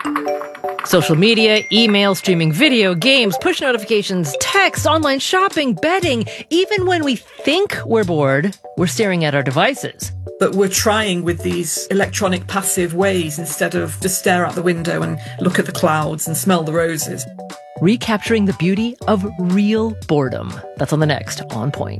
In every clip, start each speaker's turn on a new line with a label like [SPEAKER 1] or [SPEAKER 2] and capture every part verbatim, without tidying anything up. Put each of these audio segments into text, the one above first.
[SPEAKER 1] Social media, email, streaming video, games, push notifications, text, online shopping, betting. Even when we think we're bored, we're staring at our devices.
[SPEAKER 2] But we're trying with these electronic passive ways instead of just stare out the window and look at the clouds and smell the roses.
[SPEAKER 1] Recapturing the beauty of real boredom. That's on the next On Point.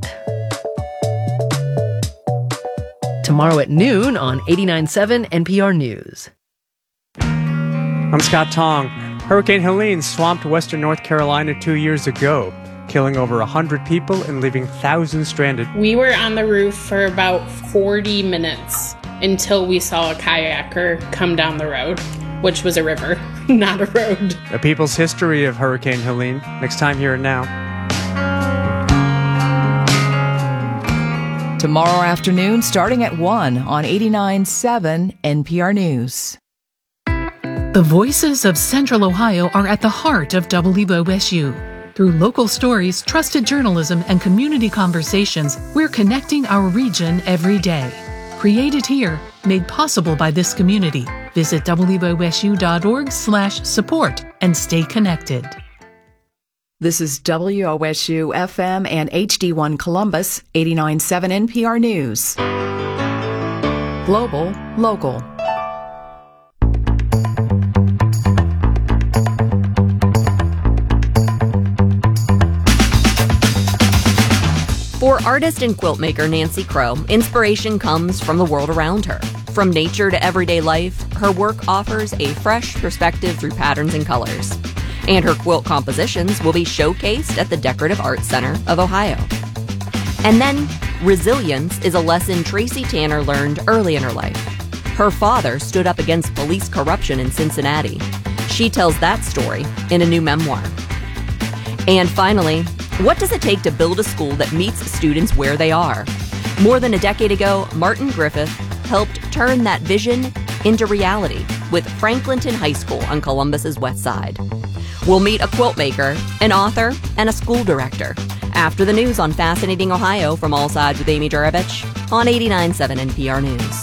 [SPEAKER 1] Tomorrow at noon on eighty-nine point seven N P R News.
[SPEAKER 3] I'm Scott Tong. Hurricane Helene swamped western North Carolina two years ago, killing over one hundred people and leaving thousands stranded.
[SPEAKER 4] We were on the roof for about forty minutes until we saw a kayaker come down the road, which was a river, not a road.
[SPEAKER 3] A people's history of Hurricane Helene, next time here and now.
[SPEAKER 5] Tomorrow afternoon, starting at one on eighty-nine point seven N P R News.
[SPEAKER 6] The voices of Central Ohio are at the heart of W O S U. Through local stories, trusted journalism, and community conversations, we're connecting our region every day. Created here, made possible by this community. Visit W O S U dot org slash support and stay connected.
[SPEAKER 5] This is W O S U F M and H D one Columbus, eighty-nine point seven N P R News. Global, local.
[SPEAKER 7] For artist and quilt maker Nancy Crow, inspiration comes from the world around her. From nature to everyday life, her work offers a fresh perspective through patterns and colors. And her quilt compositions will be showcased at the Decorative Arts Center of Ohio. And then, resilience is a lesson Tracy Tanner learned early in her life. Her father stood up against police corruption in Cincinnati. She tells that story in a new memoir. And finally, what does it take to build a school that meets students where they are? More than a decade ago, Martin Griffith helped turn that vision into reality with Franklinton High School on Columbus's west side. We'll meet a quilt maker, an author, and a school director after the news on Fascinating Ohio from All Sides with Amy Juravich on eighty-nine point seven N P R News.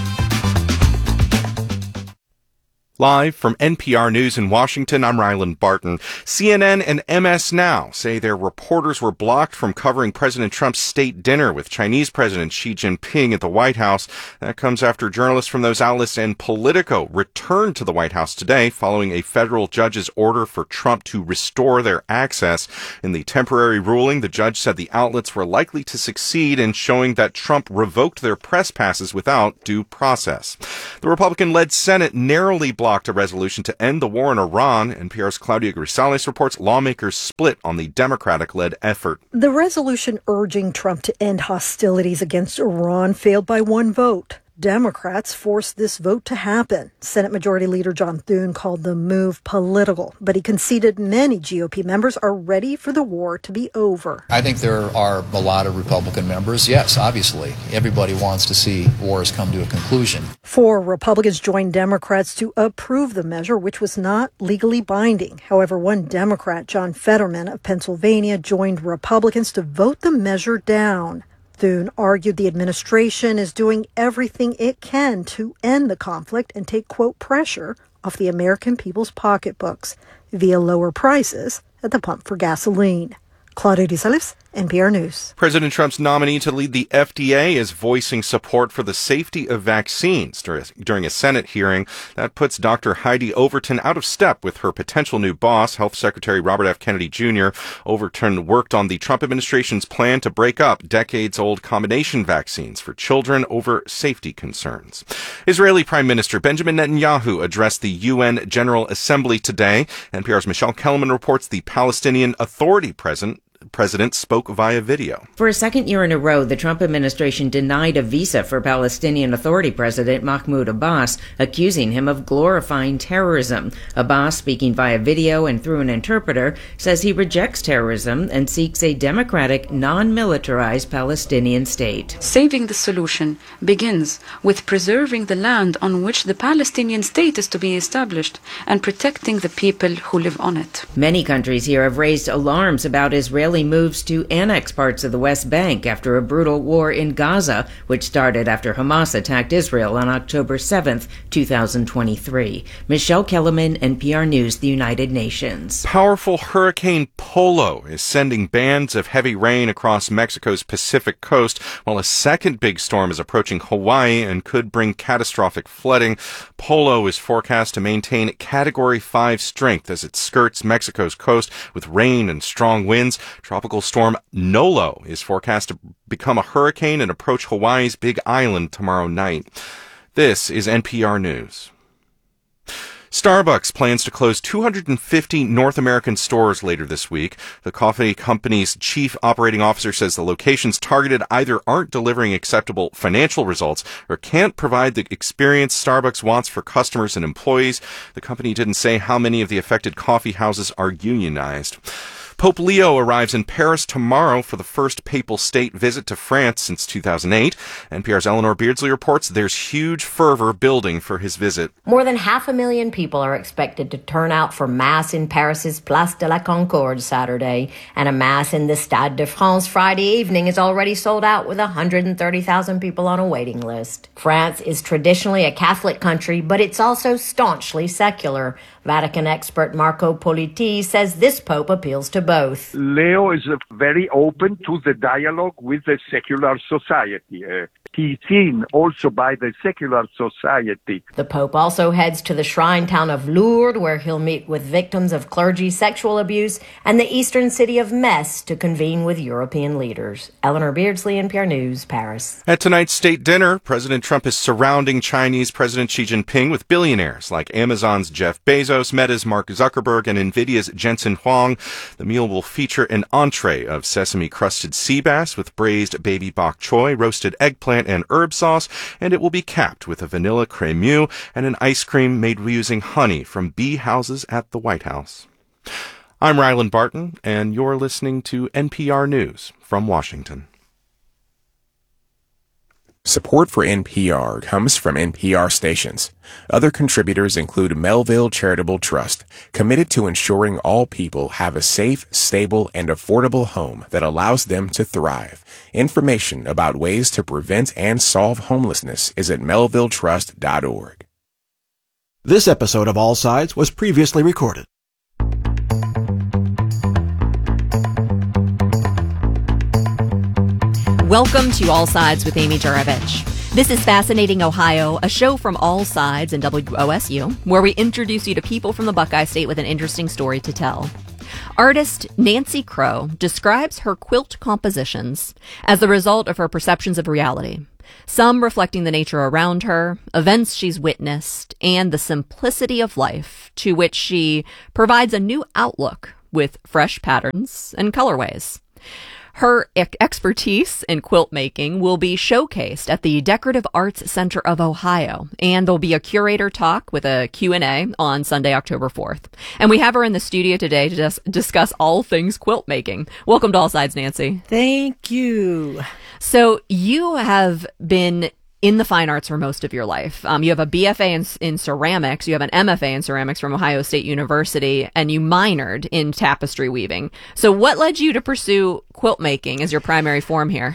[SPEAKER 8] Live from N P R News in Washington, I'm Ryland Barton. C N N and M S Now say their reporters were blocked from covering President Trump's state dinner with Chinese President Xi Jinping at the White House. That comes after journalists from those outlets and Politico returned to the White House today following a federal judge's order for Trump to restore their access. In the temporary ruling, the judge said the outlets were likely to succeed in showing that Trump revoked their press passes without due process. The Republican-led Senate narrowly blocked a resolution to end the war in Iran. N P R's Claudia Grisales reports lawmakers split on the Democratic-led effort.
[SPEAKER 9] The resolution urging Trump to end hostilities against Iran failed by one vote. Democrats forced this vote to happen. Senate Majority Leader John Thune called the move political, but he conceded many G O P members are ready for the war to be over.
[SPEAKER 10] I think there are a lot of Republican members. Yes, obviously. Everybody wants to see wars come to a conclusion.
[SPEAKER 9] Four Republicans joined Democrats to approve the measure, which was not legally binding. However, one Democrat, John Fetterman of Pennsylvania, joined Republicans to vote the measure down. Thune argued the administration is doing everything it can to end the conflict and take, quote, pressure off the American people's pocketbooks via lower prices at the pump for gasoline. Claudia Grisales, N P R News.
[SPEAKER 8] President Trump's nominee to lead the F D A is voicing support for the safety of vaccines during a Senate hearing. That puts Doctor Heidi Overton out of step with her potential new boss, Health Secretary Robert F. Kennedy Junior Overton worked on the Trump administration's plan to break up decades-old combination vaccines for children over safety concerns. Israeli Prime Minister Benjamin Netanyahu addressed the U N General Assembly today. N P R's Michelle Kellerman reports the Palestinian Authority president President spoke via video.
[SPEAKER 11] For a second year in a row, the Trump administration denied a visa for Palestinian Authority President Mahmoud Abbas, accusing him of glorifying terrorism. Abbas, speaking via video and through an interpreter, says he rejects terrorism and seeks a democratic, non-militarized Palestinian state.
[SPEAKER 12] Saving the solution begins with preserving the land on which the Palestinian state is to be established and protecting the people who live on it.
[SPEAKER 11] Many countries here have raised alarms about Israeli Israeli moves to annex parts of the West Bank after a brutal war in Gaza, which started after Hamas attacked Israel on October seventh, two thousand twenty-three. Michelle Kellerman, N P R News, the United Nations.
[SPEAKER 8] Powerful Hurricane Polo is sending bands of heavy rain across Mexico's Pacific coast, while a second big storm is approaching Hawaii and could bring catastrophic flooding. Polo is forecast to maintain Category five strength as it skirts Mexico's coast with rain and strong winds. Tropical storm Nolo is forecast to become a hurricane and approach Hawaii's Big Island tomorrow night. This is N P R News. Starbucks plans to close two hundred fifty North American stores later this week. The coffee company's chief operating officer says the locations targeted either aren't delivering acceptable financial results or can't provide the experience Starbucks wants for customers and employees. The company didn't say how many of the affected coffee houses are unionized. Pope Leo arrives in Paris tomorrow for the first papal state visit to France since two thousand eight. N P R's Eleanor Beardsley reports there's huge fervor building for his visit.
[SPEAKER 13] More than half a million people are expected to turn out for Mass in Paris's Place de la Concorde Saturday, and a Mass in the Stade de France Friday evening is already sold out with one hundred thirty thousand people on a waiting list. France is traditionally a Catholic country, but it's also staunchly secular. Vatican expert Marco Politi says this pope appeals to both.
[SPEAKER 14] Leo is uh, very open to the dialogue with the secular society. Uh, he's seen also by the secular society.
[SPEAKER 13] The pope also heads to the shrine town of Lourdes, where he'll meet with victims of clergy sexual abuse, and the eastern city of Metz to convene with European leaders. Eleanor Beardsley, N P R News, Paris.
[SPEAKER 8] At tonight's state dinner, President Trump is surrounding Chinese President Xi Jinping with billionaires like Amazon's Jeff Bezos, Meta's Mark Zuckerberg, and Nvidia's Jensen Huang. The meal will feature an entree of sesame-crusted sea bass with braised baby bok choy, roasted eggplant, and herb sauce, and it will be capped with a vanilla crémeux and an ice cream made using honey from bee houses at the White House. I'm Ryland Barton, and you're listening to N P R News from Washington.
[SPEAKER 15] Support for N P R comes from N P R stations. Other contributors include Melville Charitable Trust, committed to ensuring all people have a safe, stable, and affordable home that allows them to thrive. Information about ways to prevent and solve homelessness is at melville trust dot org.
[SPEAKER 16] This episode of All Sides was previously recorded.
[SPEAKER 7] Welcome to All Sides with Amy Juravich. This is Fascinating Ohio, a show from All Sides and W O S U, where we introduce you to people from the Buckeye State with an interesting story to tell. Artist Nancy Crow describes her quilt compositions as the result of her perceptions of reality, some reflecting the nature around her, events she's witnessed, and the simplicity of life, to which she provides a new outlook with fresh patterns and colorways. Her expertise in quilt making will be showcased at the Decorative Arts Center of Ohio, and there'll be a curator talk with a Q and A on Sunday, October fourth. And we have her in the studio today to dis- discuss all things quilt making. Welcome to All Sides, Nancy.
[SPEAKER 17] Thank you.
[SPEAKER 7] So you have been in the fine arts for most of your life. Um, you have a B F A in, in ceramics, you have an M F A in ceramics from Ohio State University, and you minored in tapestry weaving. So what led you to pursue quilt making as your primary form here?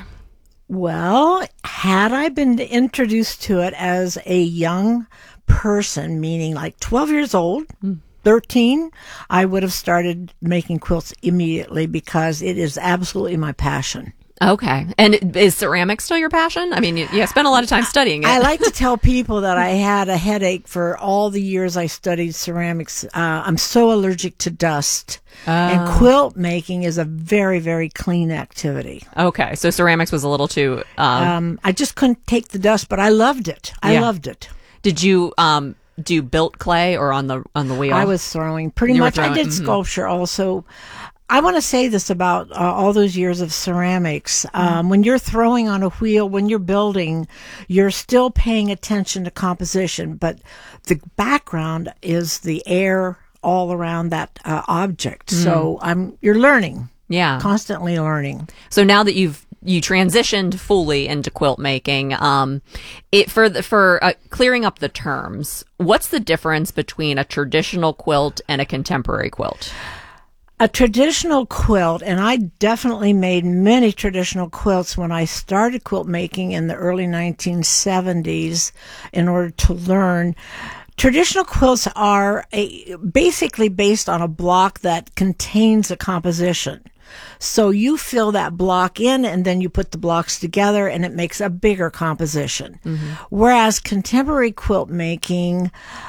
[SPEAKER 17] Well, had I been introduced to it as a young person, meaning like twelve years old, mm. thirteen, I would have started making quilts immediately because it is absolutely my passion.
[SPEAKER 7] Okay. And is ceramics still your passion? I mean, you, you spent a lot of time studying it.
[SPEAKER 17] I like to tell people that I had a headache for all the years I studied ceramics. Uh, I'm so allergic to dust. Oh. And quilt making is a very, very clean activity.
[SPEAKER 7] Okay. So ceramics was a little too... Um,
[SPEAKER 17] um, I just couldn't take the dust, but I loved it. I yeah. loved it.
[SPEAKER 7] Did you... Um, do built clay or on the on the wheel?
[SPEAKER 17] I was throwing. Pretty
[SPEAKER 7] you
[SPEAKER 17] much.
[SPEAKER 7] Throwing,
[SPEAKER 17] I did
[SPEAKER 7] mm-hmm.
[SPEAKER 17] sculpture also. I want to say this about uh, all those years of ceramics. Um, mm. When you're throwing on a wheel, when you're building, you're still paying attention to composition, but the background is the air all around that uh, object. Mm. So I'm you're learning.
[SPEAKER 7] Yeah.
[SPEAKER 17] Constantly learning.
[SPEAKER 7] So now that you've you transitioned fully into quilt making, um, it for the, for uh, clearing up the terms, what's the difference between a traditional quilt and a contemporary quilt?
[SPEAKER 17] A traditional quilt, and I definitely made many traditional quilts when I started quilt making in the early nineteen seventies in order to learn. Traditional quilts are a, basically based on a block that contains a composition. So you fill that block in and then you put the blocks together and it makes a bigger composition. Mm-hmm. Whereas contemporary quilt making,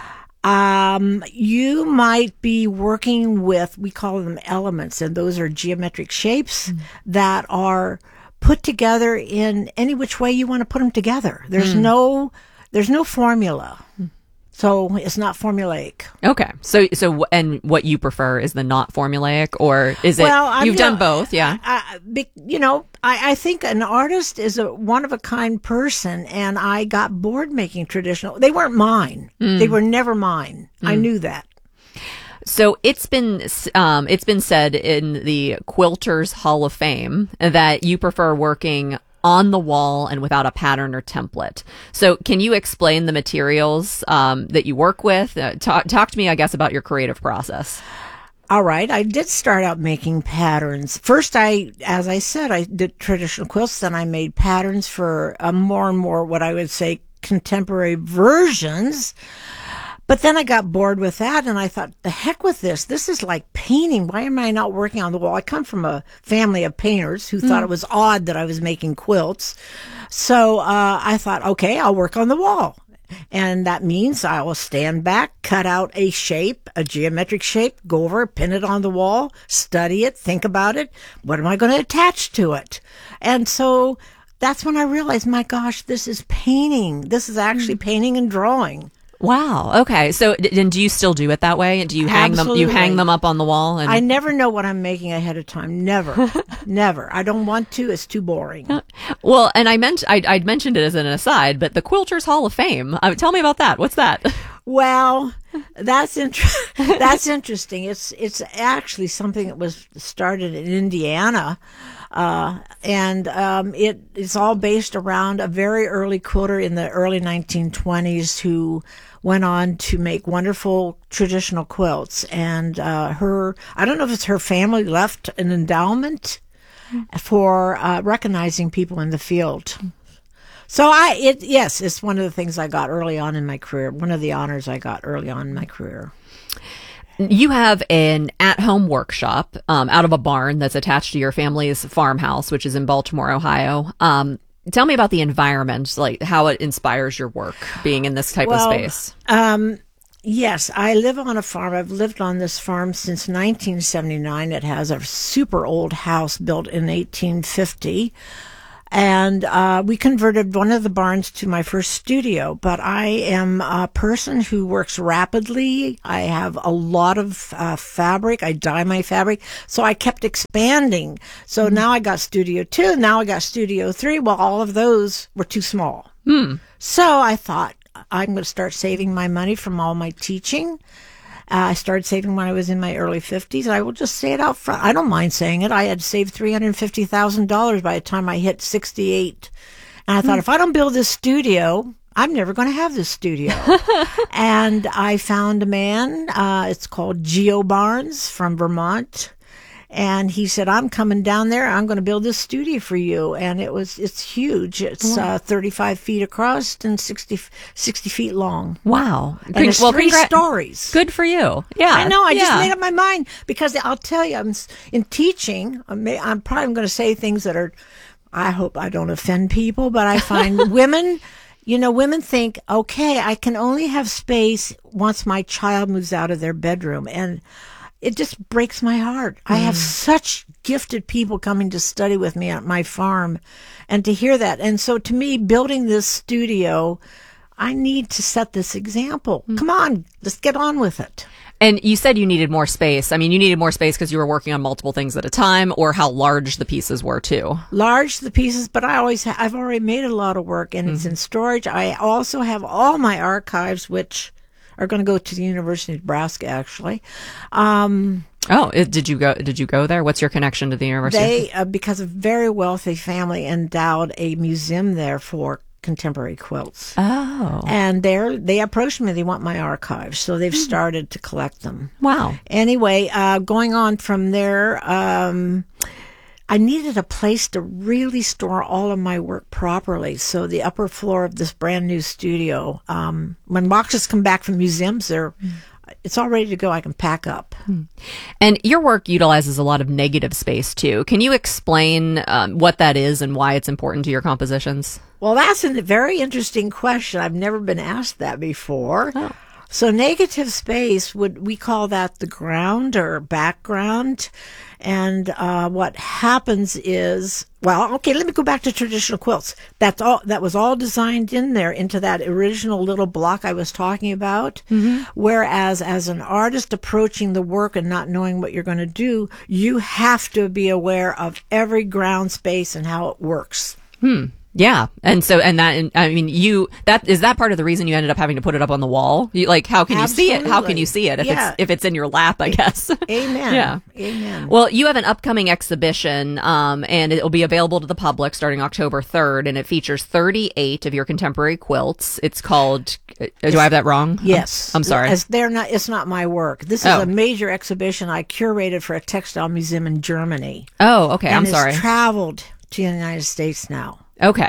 [SPEAKER 17] Um, you might be working with, we call them elements, and those are geometric shapes mm. that are put together in any which way you want to put them together. There's mm. no, there's no formula. Mm. So it's not formulaic.
[SPEAKER 7] Okay. So, so, and what you prefer is the not formulaic, or is it,
[SPEAKER 17] well, I'm,
[SPEAKER 7] you've
[SPEAKER 17] you know,
[SPEAKER 7] done both, yeah?
[SPEAKER 17] I, I, you know, I, I think an artist is a one of a kind person, and I got bored making traditional. They weren't mine. Mm. They were never mine. Mm. I knew that.
[SPEAKER 7] So it's been um, it's been said in the Quilters Hall of Fame that you prefer working on the wall and without a pattern or template. So can you explain the materials um, that you work with? Uh, talk, talk to me, I guess, about your creative process.
[SPEAKER 17] All right. I did start out making patterns. First, I, as I said, I did traditional quilts. Then I made patterns for uh, more and more what I would say contemporary versions. But then I got bored with that, and I thought, the heck with this. This is like painting. Why am I not working on the wall? I come from a family of painters who mm. thought it was odd that I was making quilts. So uh, I thought, okay, I'll work on the wall. And that means I will stand back, cut out a shape, a geometric shape, go over, pin it on the wall, study it, think about it. What am I going to attach to it? And so that's when I realized, my gosh, this is painting. This is actually mm. painting and drawing.
[SPEAKER 7] Wow. Okay. So, and do you still do it that way? Do you hang
[SPEAKER 17] Absolutely.
[SPEAKER 7] them? You hang them up on the wall? And
[SPEAKER 17] I never know what I'm making ahead of time. Never, never. I don't want to. It's too boring.
[SPEAKER 7] Well, and I mentioned I I'd mentioned it as an aside, but the Quilters Hall of Fame. Uh, tell me about that. What's that?
[SPEAKER 17] Well, that's inter- that's interesting. It's it's actually something that was started in Indiana. Uh, and um, it is all based around a very early quilter in the early nineteen twenties who went on to make wonderful traditional quilts. And uh, her, I don't know if it's her family left an endowment for uh, recognizing people in the field. So I, it yes, it's one of the things I got early on in my career. One of the honors I got early on in my career.
[SPEAKER 7] You have an at-home workshop um, out of a barn that's attached to your family's farmhouse, which is in Baltimore, Ohio. Um, tell me about the environment, like how it inspires your work being in this type
[SPEAKER 17] well,
[SPEAKER 7] of space.
[SPEAKER 17] Um, yes, I live on a farm. I've lived on this farm since nineteen seventy-nine. It has a super old house built in eighteen fifty. And uh, we converted one of the barns to my first studio. But I am a person who works rapidly. I have a lot of uh, fabric. I dye my fabric. So I kept expanding. So mm-hmm. now I got Studio two. Now I got Studio three. Well, all of those were too small. Mm. So I thought, I'm going to start saving my money from all my teaching. Uh, I started saving when I was in my early fifties. I will just say it out front. I don't mind saying it. I had saved three hundred fifty thousand dollars by the time I hit sixty-eight. And I thought, mm. if I don't build this studio, I'm never going to have this studio. And I found a man. Uh, it's called Geo Barnes from Vermont. And he said, I'm coming down there. I'm going to build this studio for you. And it was, it's huge. It's wow. uh, thirty-five feet across and sixty, sixty feet long.
[SPEAKER 7] Wow.
[SPEAKER 17] And Con- it's well, three congr- stories.
[SPEAKER 7] Good for you. Yeah.
[SPEAKER 17] I know. I
[SPEAKER 7] yeah.
[SPEAKER 17] just made up my mind because I'll tell you, I'm in teaching. I'm, I'm probably going to say things that are, I hope I don't offend people, but I find women, you know, women think, okay, I can only have space once my child moves out of their bedroom. And it just breaks my heart. Mm. I have such gifted people coming to study with me at my farm, and to hear that. And so to me, building this studio, I need to set this example. Mm. Come on, let's get on with it.
[SPEAKER 7] And you said you needed more space. I mean, you needed more space because you were working on multiple things at a time, or how large the pieces were too.
[SPEAKER 17] Large the pieces, but I always ha- I've already made a lot of work, and mm. it's in storage. I also have all my archives, which are going to go to the University of Nebraska, actually. Um,
[SPEAKER 7] oh, it, did you go? Did you go there? What's your connection to the university?
[SPEAKER 17] They, uh, because a very wealthy family endowed a museum there for contemporary quilts.
[SPEAKER 18] Oh.
[SPEAKER 17] And they're, they approached me. They want my archives. So they've started to collect them.
[SPEAKER 18] Wow.
[SPEAKER 17] Anyway, uh, going on from there, um, I needed a place to really store all of my work properly. So the upper floor of this brand new studio, um, when boxes come back from museums, they're, mm. it's all ready to go. I can pack up.
[SPEAKER 18] Mm. And your work utilizes a lot of negative space too. Can you explain um, what that is and why it's important to your compositions?
[SPEAKER 17] Well, that's a very interesting question. I've never been asked that before. Oh. So negative space, would we call that the ground or background? And uh, what happens is, well, okay, let me go back to traditional quilts. That's all. That was all designed in there into that original little block I was talking about. Mm-hmm. Whereas as an artist approaching the work and not knowing what you're going to do, you have to be aware of every ground space and how it works.
[SPEAKER 18] Hmm. Yeah. And so, and that, I mean, you, that, is that part of the reason you ended up having to put it up on the wall? You, like, how can
[SPEAKER 17] Absolutely.
[SPEAKER 18] you see it? How can you see it if
[SPEAKER 17] yeah.
[SPEAKER 18] it's, if it's in your lap, I guess?
[SPEAKER 17] Amen.
[SPEAKER 18] Yeah.
[SPEAKER 17] Amen.
[SPEAKER 18] Well, you have an upcoming exhibition, um, and it will be available to the public starting October third, and it features thirty-eight of your contemporary quilts. It's called, uh, do I have that wrong?
[SPEAKER 17] Yes.
[SPEAKER 18] I'm, I'm sorry.
[SPEAKER 17] As they're not, it's not my work. This is
[SPEAKER 18] oh.
[SPEAKER 17] a major exhibition I curated for a textile museum in Germany.
[SPEAKER 18] Oh, okay.
[SPEAKER 17] And
[SPEAKER 18] I'm sorry.
[SPEAKER 17] it's traveled to the United States now.
[SPEAKER 18] Okay.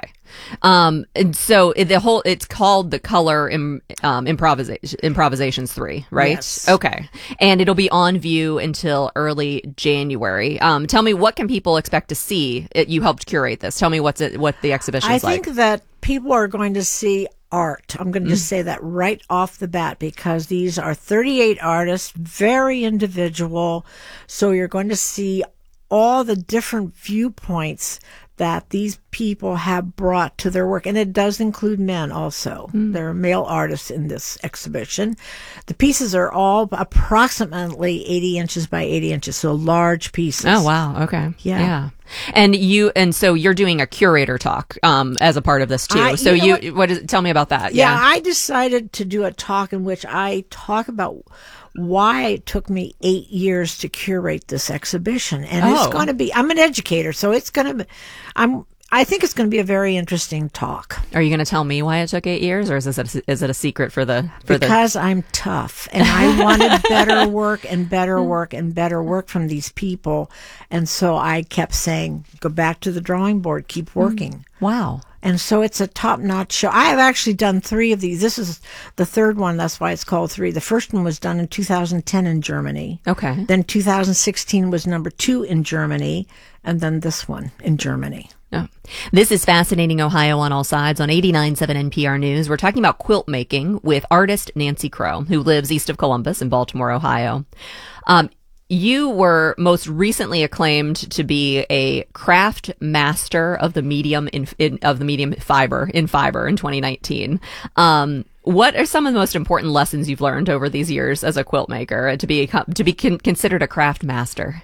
[SPEAKER 18] Um, and so the whole, it's called the Color Im, um, Improvisation, Improvisations three, right?
[SPEAKER 17] Yes.
[SPEAKER 18] Okay. And it'll be on view until early January. Um, tell me, what can people expect to see? It, you helped curate this. Tell me what's it, what the exhibition's
[SPEAKER 17] I
[SPEAKER 18] like.
[SPEAKER 17] think that people are going to see art. I'm going to mm. just say that right off the bat, because these are thirty-eight artists, very individual. So you're going to see all the different viewpoints that these people have brought to their work. And it does include men also. Mm. There are male artists in this exhibition. The pieces are all approximately eighty inches by eighty inches, so large pieces.
[SPEAKER 18] Oh, wow. Okay.
[SPEAKER 17] Yeah.
[SPEAKER 18] Yeah. And you, and so you're doing a curator talk, um, as a part of this too.
[SPEAKER 17] I,
[SPEAKER 18] so
[SPEAKER 17] you, know
[SPEAKER 18] you, what is, tell me about that.
[SPEAKER 17] Yeah,
[SPEAKER 18] Yeah.
[SPEAKER 17] I decided to do a talk in which I talk about why it took me eight years to curate this exhibition. And
[SPEAKER 18] Oh.
[SPEAKER 17] it's going to be, I'm an educator, so it's going to be, I'm, I think it's going to be a very interesting talk.
[SPEAKER 18] Are you going to tell me why it took eight years, or is this a, is it a secret for the for
[SPEAKER 17] because
[SPEAKER 18] the?
[SPEAKER 17] I'm tough and I wanted better work and better work and better work from these people, and so I kept saying, "Go back to the drawing board, keep working."
[SPEAKER 18] Wow.
[SPEAKER 17] And so it's a top-notch show. I have actually done three of these. This is the third one. That's why it's called three. The first one was done in two thousand ten in Germany.
[SPEAKER 18] Okay.
[SPEAKER 17] Then two thousand sixteen was number two in Germany, and then this one in Germany.
[SPEAKER 18] Oh. This is Fascinating Ohio on All Sides on eighty-nine point seven N P R News. We're talking about quilt making with artist Nancy Crow, who lives east of Columbus in Baltimore, Ohio. Um, you were most recently acclaimed to be a craft master of the medium in, in of the medium fiber in fiber in twenty nineteen. Um, what are some of the most important lessons you've learned over these years as a quilt maker to be to be con- considered a craft master?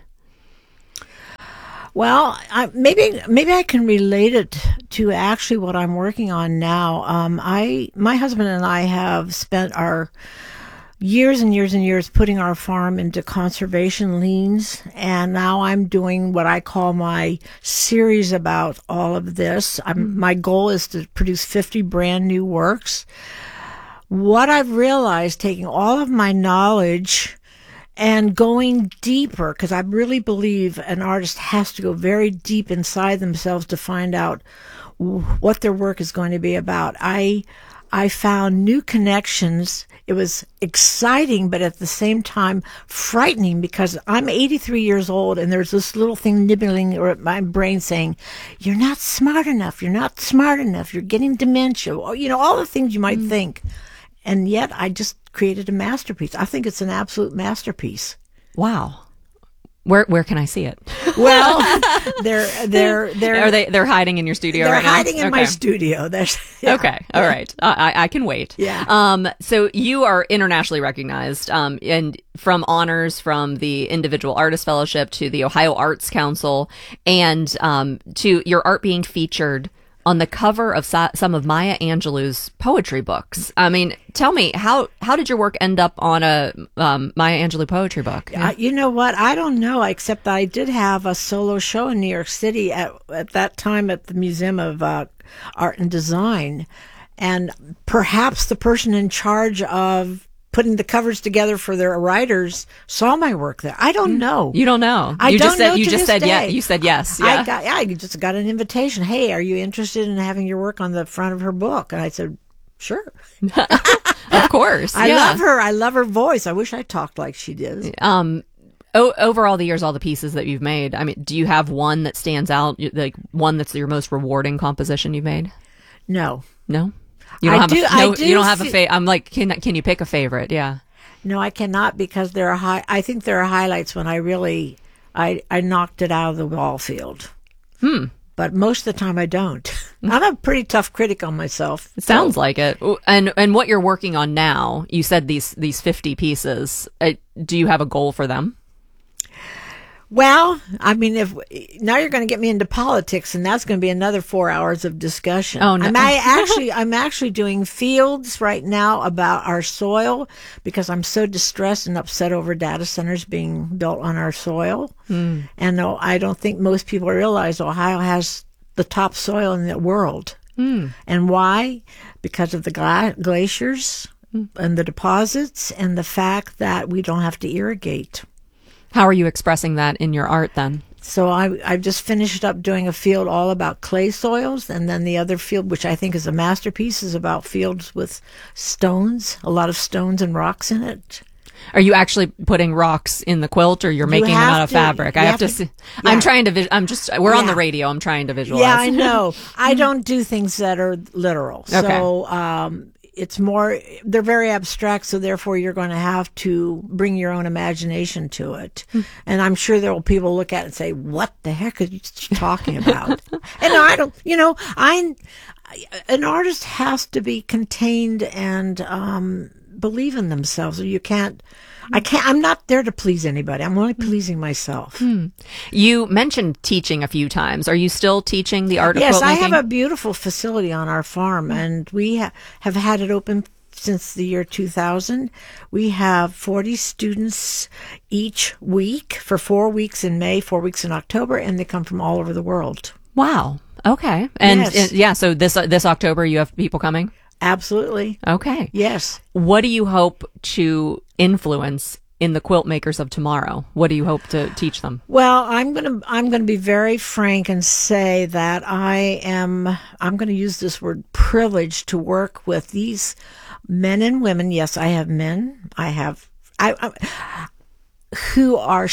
[SPEAKER 17] Well, I, maybe maybe I can relate it to actually what I'm working on now. Um, I my husband and I have spent our years and years and years putting our farm into conservation liens, and now I'm doing what I call my series about all of this. I'm, my goal is to produce fifty brand new works. What I've realized, taking all of my knowledge and going deeper, because I really believe an artist has to go very deep inside themselves to find out what their work is going to be about. I I found new connections. It was exciting, but at the same time frightening, because I'm eighty-three years old and there's this little thing nibbling at my brain saying, you're not smart enough. You're not smart enough. You're getting dementia. Or, you know, all the things you might mm. think. And yet I just created a masterpiece. I think it's an absolute masterpiece.
[SPEAKER 18] Wow. Where where can I see it?
[SPEAKER 17] Well, they're they're they're
[SPEAKER 18] are they they're hiding in your studio
[SPEAKER 17] they're
[SPEAKER 18] right now?
[SPEAKER 17] They're hiding in
[SPEAKER 18] okay.
[SPEAKER 17] my studio. There's yeah.
[SPEAKER 18] Okay, all right. I I can wait.
[SPEAKER 17] Yeah.
[SPEAKER 18] Um. So you are internationally recognized. Um. And from honors from the Individual Artist Fellowship to the Ohio Arts Council, and um to your art being featured on the cover of so- some of Maya Angelou's poetry books. I mean, tell me, how how did your work end up on a um, Maya Angelou poetry book?
[SPEAKER 17] Uh, you know what? I don't know, except I did have a solo show in New York City at, at that time at the Museum of uh, Art and Design. And perhaps the person in charge of putting the covers together for their writers saw my work there. I don't know.
[SPEAKER 18] You don't know.
[SPEAKER 17] I
[SPEAKER 18] you
[SPEAKER 17] don't
[SPEAKER 18] just said,
[SPEAKER 17] know
[SPEAKER 18] You
[SPEAKER 17] to
[SPEAKER 18] just
[SPEAKER 17] this
[SPEAKER 18] said
[SPEAKER 17] day.
[SPEAKER 18] yeah. You said yes. Yeah.
[SPEAKER 17] I got. Yeah, I just got an invitation. Hey, are you interested in having your work on the front of her book? And I said, sure.
[SPEAKER 18] Of course.
[SPEAKER 17] I
[SPEAKER 18] yeah.
[SPEAKER 17] love her. I love her voice. I wish I talked like she did.
[SPEAKER 18] Um, o- over all the years, all the pieces that you've made, I mean, do you have one that stands out, like one that's your most rewarding composition you've made?
[SPEAKER 17] No.
[SPEAKER 18] No? You don't
[SPEAKER 17] I
[SPEAKER 18] have
[SPEAKER 17] do-
[SPEAKER 18] a,
[SPEAKER 17] I
[SPEAKER 18] no,
[SPEAKER 17] do
[SPEAKER 18] you don't have a
[SPEAKER 17] fe-
[SPEAKER 18] fa- I'm like, can can you pick a favorite? Yeah.
[SPEAKER 17] No, I cannot, because there are high. I think there are highlights when I really, I I knocked it out of the ball field.
[SPEAKER 18] Hmm.
[SPEAKER 17] But most of the time I don't. I'm a pretty tough critic on myself.
[SPEAKER 18] It sounds like it. And and what you're working on now, you said these these fifty pieces. Uh, do you have a goal for them?
[SPEAKER 17] Well, I mean, if now you're going to get me into politics, and that's going to be another four hours of discussion.
[SPEAKER 18] Oh, no.
[SPEAKER 17] I'm I actually, I'm actually doing fields right now about our soil, because I'm so distressed and upset over data centers being built on our soil.
[SPEAKER 18] Mm.
[SPEAKER 17] And no, I don't think most people realize Ohio has the top soil in the world.
[SPEAKER 18] Mm.
[SPEAKER 17] And why? Because of the gla- glaciers
[SPEAKER 18] Mm.
[SPEAKER 17] and the deposits, and the fact that we don't have to irrigate.
[SPEAKER 18] How are you expressing that in your art then?
[SPEAKER 17] So I, I've just finished up doing a field all about clay soils, and then the other field, which I think is a masterpiece, is about fields with stones, a lot of stones and rocks in it.
[SPEAKER 18] Are you actually putting rocks in the quilt, or you're
[SPEAKER 17] You
[SPEAKER 18] making them
[SPEAKER 17] have
[SPEAKER 18] out of
[SPEAKER 17] to-
[SPEAKER 18] fabric?
[SPEAKER 17] you
[SPEAKER 18] I have,
[SPEAKER 17] have
[SPEAKER 18] to.
[SPEAKER 17] to-
[SPEAKER 18] see.
[SPEAKER 17] yeah.
[SPEAKER 18] I'm trying to. Vis- I'm just. We're on
[SPEAKER 17] Yeah.
[SPEAKER 18] the radio. I'm trying to visualize.
[SPEAKER 17] Yeah, I know. I don't do things that are literal.
[SPEAKER 18] Okay.
[SPEAKER 17] So um, it's more, they're very abstract, so therefore you're going to have to bring your own imagination to it. And I'm sure there will people look at it and say, what the heck are you talking about? And I don't, you know, I, an artist has to be contained and um, believe in themselves, or you can't, I can't, I'm not there to please anybody. I'm only pleasing myself.
[SPEAKER 18] Hmm. You mentioned teaching a few times. Are you still teaching the art of
[SPEAKER 17] Yes,
[SPEAKER 18] quilt
[SPEAKER 17] I
[SPEAKER 18] making?
[SPEAKER 17] have a beautiful facility on our farm, and we ha- have had it open since the year two thousand. We have forty students each week for four weeks in May, four weeks in October, and they come from all over the world.
[SPEAKER 18] Wow. Okay. And
[SPEAKER 17] Yes.
[SPEAKER 18] uh, yeah, so this uh, this October you have people coming?
[SPEAKER 17] Absolutely.
[SPEAKER 18] Okay.
[SPEAKER 17] Yes.
[SPEAKER 18] What do you hope to influence in the quilt makers of tomorrow? What do you hope to teach them?
[SPEAKER 17] Well, I'm going to I'm going to be very frank and say that I am I'm going to use this word privileged to work with these men and women. Yes, I have men. I have I, I who are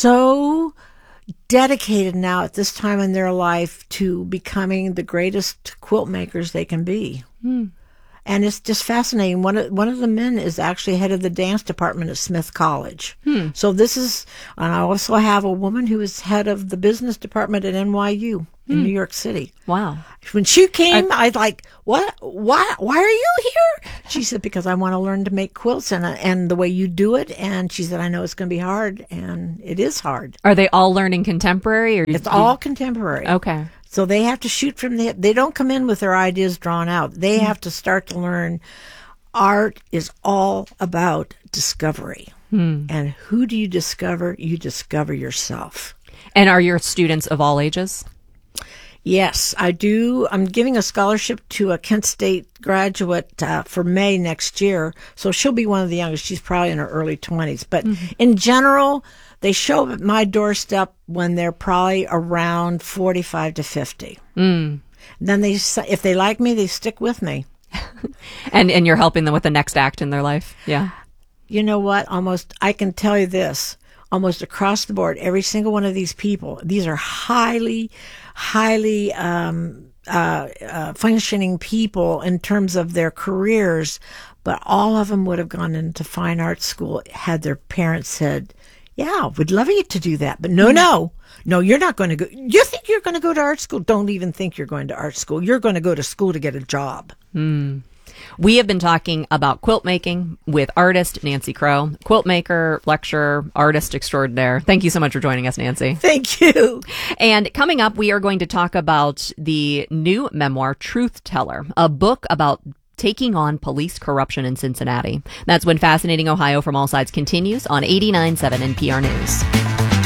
[SPEAKER 17] so dedicated now at this time in their life to becoming the greatest quilt makers they can be.
[SPEAKER 18] Hmm.
[SPEAKER 17] And it's just fascinating. One of, one of the men is actually head of the dance department at Smith College.
[SPEAKER 18] Hmm.
[SPEAKER 17] So this is, and I also have a woman who is head of the business department at N Y U in
[SPEAKER 18] Hmm.
[SPEAKER 17] New York City.
[SPEAKER 18] Wow.
[SPEAKER 17] When she came, I, I was like, what, why, why are you here? She said, because I want to learn to make quilts and, and the way you do it. And she said, I know it's going to be hard, and it is hard.
[SPEAKER 18] Are they all learning contemporary, or
[SPEAKER 17] It's all contemporary.
[SPEAKER 18] Okay.
[SPEAKER 17] So they have to shoot from the hip. They don't come in with their ideas drawn out. They have to start to learn art is all about discovery.
[SPEAKER 18] Hmm.
[SPEAKER 17] And who do you discover? You discover yourself.
[SPEAKER 18] And are your students of all ages?
[SPEAKER 17] Yes, I do. I'm giving a scholarship to a Kent State graduate uh, for May next year. So she'll be one of the youngest. She's probably in her early twenties. But
[SPEAKER 18] Mm-hmm.
[SPEAKER 17] in general, they show up at my doorstep when they're probably around forty-five to fifty.
[SPEAKER 18] Mm.
[SPEAKER 17] Then they, s- if they like me, they stick with me.
[SPEAKER 18] And and you're helping them with the next act in their life? Yeah.
[SPEAKER 17] You know what? Almost, I can tell you this, almost across the board, every single one of these people, these are highly, highly um, uh, uh, functioning people in terms of their careers, but all of them would have gone into fine art school had their parents said, yeah, we'd love you to do that. But no, no, no, you're not going to go. You think you're going to go to art school? Don't even think you're going to art school. You're going to go to school to get a job.
[SPEAKER 18] Mm. We have been talking about quilt making with artist Nancy Crow, quilt maker, lecturer, artist extraordinaire. Thank you so much for joining us, Nancy.
[SPEAKER 17] Thank you.
[SPEAKER 18] And coming up, we are going to talk about the new memoir, Truth Teller, a book about taking on police corruption in Cincinnati. That's when Fascinating Ohio from All Sides continues on eighty-nine point seven N P R News.